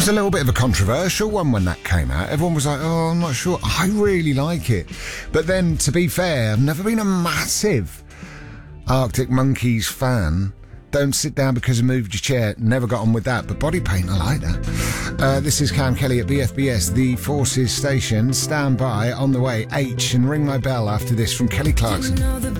was a little bit of a controversial one when that came out. Everyone was like, oh, I'm not sure. I really like it. But then, to be fair, I've never been a massive Arctic Monkeys fan. Don't sit down because I moved your chair. Never got on with that. But Body Paint, I like that. This is Cam Kelly at BFBS, the Forces station. Stand by, on the way, H, and ring my bell after this from Kelly Clarkson.